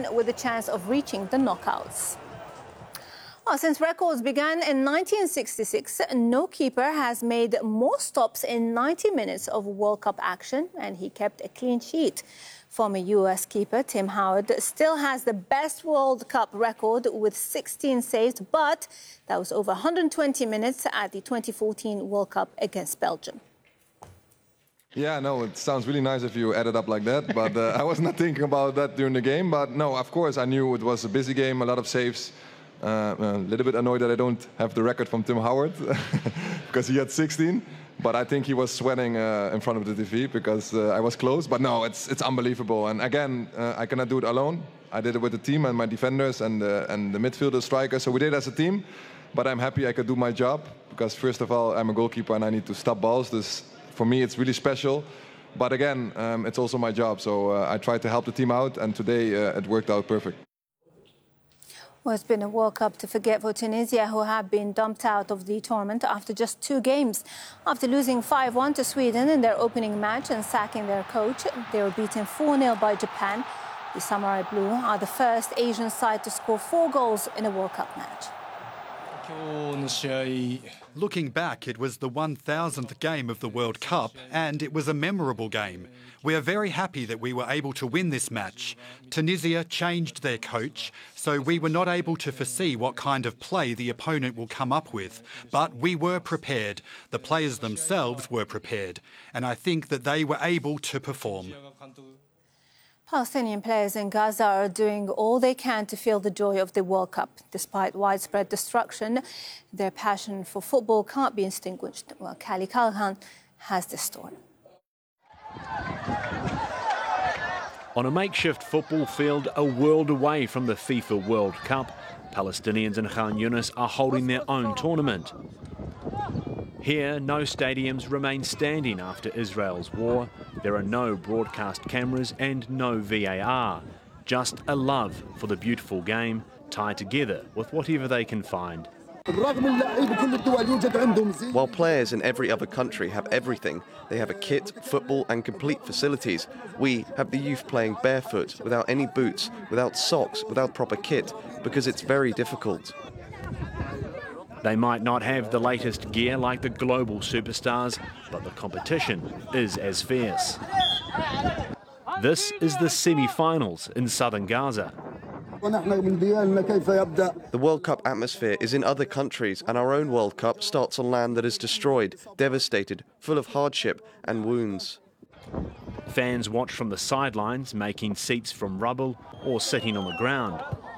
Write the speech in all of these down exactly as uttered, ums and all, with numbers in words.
one with a chance of reaching the knockouts. Well, since records began in nineteen sixty-six, no keeper has made more stops in ninety minutes of World Cup action, and he kept a clean sheet. Former U S keeper Tim Howard still has the best World Cup record with sixteen saves, but that was over one hundred twenty minutes at the twenty fourteen World Cup against Belgium. Yeah, no, it sounds really nice if you add it up like that, but uh, I was not thinking about that during the game. But no, of course, I knew it was a busy game, a lot of saves. Uh, a little bit annoyed that I don't have the record from Tim Howard because he had sixteen. But I think he was sweating uh, in front of the T V because uh, I was close. But no, it's it's unbelievable. And again, uh, I cannot do it alone. I did it with the team and my defenders and uh, and the midfielder, strikers. So we did it as a team. But I'm happy I could do my job because first of all, I'm a goalkeeper and I need to stop balls. This for me, it's really special. But again, um, it's also my job. So uh, I tried to help the team out, and today uh, it worked out perfect. Well, it's been a World Cup to forget for Tunisia, who have been dumped out of the tournament after just two games. After losing five one to Sweden in their opening match and sacking their coach, they were beaten four nil by Japan. The Samurai Blue are the first Asian side to score four goals in a World Cup match. Looking back, it was the one thousandth game of the World Cup, and it was a memorable game. We are very happy that we were able to win this match. Tunisia changed their coach, so we were not able to foresee what kind of play the opponent will come up with. But we were prepared. The players themselves were prepared, and I think that they were able to perform. Palestinian players in Gaza are doing all they can to feel the joy of the World Cup. Despite widespread destruction, their passion for football can't be extinguished. Well, Kali Callahan has this story. On a makeshift football field a world away from the FIFA World Cup, Palestinians in Khan Yunis are holding their own tournament. Here, no stadiums remain standing after Israel's war. There are no broadcast cameras and no V A R. Just a love for the beautiful game, tied together with whatever they can find. While players in every other country have everything, they have a kit, football and complete facilities. We have the youth playing barefoot, without any boots, without socks, without proper kit, because it's very difficult. They might not have the latest gear like the global superstars, but the competition is as fierce. This is the semi-finals in southern Gaza. The World Cup atmosphere is in other countries, and our own World Cup starts on land that is destroyed, devastated, full of hardship and wounds. Fans watch from the sidelines, making seats from rubble or sitting on the ground.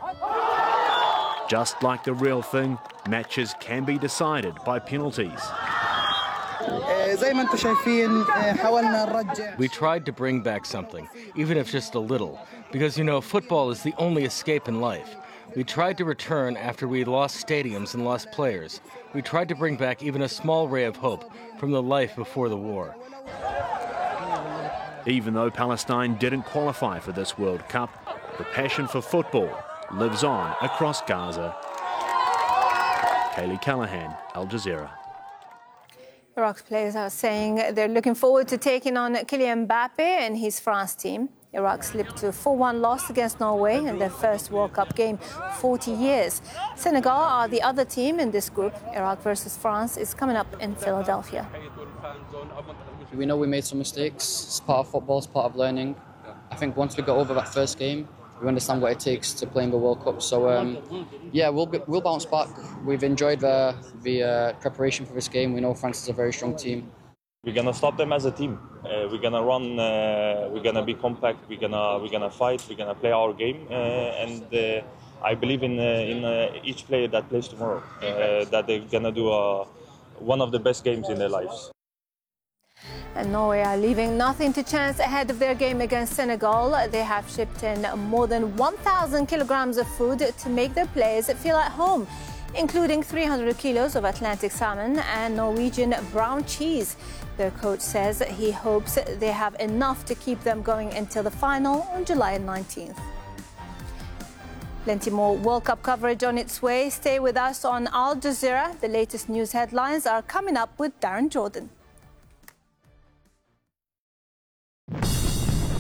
Just like the real thing, matches can be decided by penalties. We tried to bring back something, even if just a little, because, you know, football is the only escape in life. We tried to return after we lost stadiums and lost players. We tried to bring back even a small ray of hope from the life before the war. Even though Palestine didn't qualify for this World Cup, the passion for football lives on across Gaza. Kaylee Callahan, Al Jazeera. Iraq's players are saying they're looking forward to taking on Kylian Mbappe and his France team. Iraq slipped to a four one loss against Norway in their first World Cup game in forty years. Senegal are the other team in this group. Iraq versus France is coming up in Philadelphia. We know we made some mistakes. It's part of football, it's part of learning. I think once we got over that first game, we understand what it takes to play in the World Cup. So, um, yeah, we'll we'll bounce back. We've enjoyed the, the uh, preparation for this game. We know France is a very strong team. We're gonna stop them as a team. Uh, we're gonna run. Uh, we're gonna be compact. We're gonna we're gonna fight. We're gonna play our game. Uh, and uh, I believe in uh, in uh, each player that plays tomorrow. Uh, that they're gonna do uh, one of the best games in their lives. And Norway are leaving nothing to chance ahead of their game against Senegal. They have shipped in more than one thousand kilograms of food to make their players feel at home, including three hundred kilos of Atlantic salmon and Norwegian brown cheese. Their coach says he hopes they have enough to keep them going until the final on July nineteenth. Plenty more World Cup coverage on its way. Stay with us on Al Jazeera. The latest news headlines are coming up with Darren Jordan. The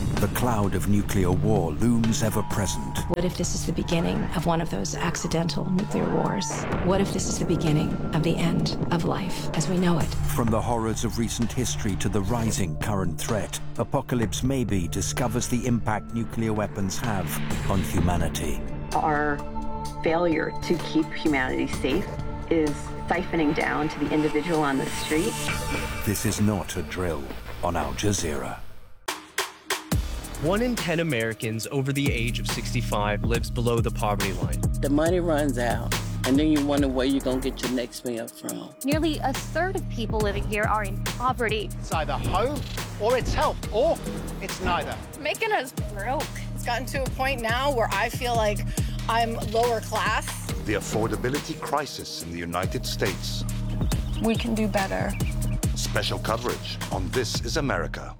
cloud of nuclear war looms ever present. What if this is the beginning of one of those accidental nuclear wars? What if this is the beginning of the end of life as we know it? From the horrors of recent history to the rising current threat, Apocalypse Maybe discovers the impact nuclear weapons have on humanity. Our failure to keep humanity safe is siphoning down to the individual on the street. This is not a drill on Al Jazeera. One in ten Americans over the age of sixty-five lives below the poverty line. The money runs out, and then you wonder where you're going to get your next meal from. Nearly a third of people living here are in poverty. It's either home, or it's health, or it's neither. Making us broke. It's gotten to a point now where I feel like I'm lower class. The affordability crisis in the United States. We can do better. Special coverage on This Is America.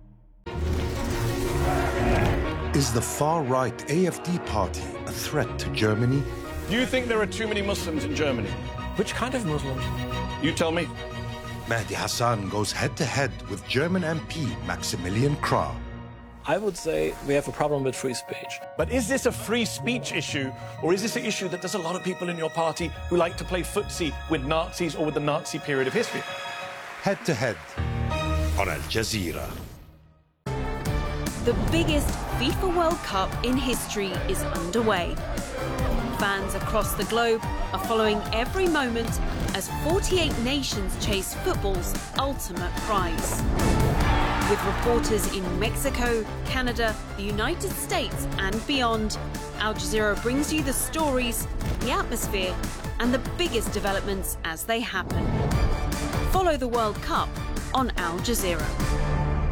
Is the far-right A F D party a threat to Germany? Do you think there are too many Muslims in Germany? Which kind of Muslims? You tell me. Mehdi Hassan goes head-to-head with German M P Maximilian Krah. I would say we have a problem with free speech. But is this a free speech issue, or is this an issue that there's a lot of people in your party who like to play footsie with Nazis or with the Nazi period of history? Head-to-head on Al Jazeera. The biggest FIFA World Cup in history is underway. Fans across the globe are following every moment as forty-eight nations chase football's ultimate prize. With reporters in Mexico, Canada, the United States and beyond, Al Jazeera brings you the stories, the atmosphere and the biggest developments as they happen. Follow the World Cup on Al Jazeera.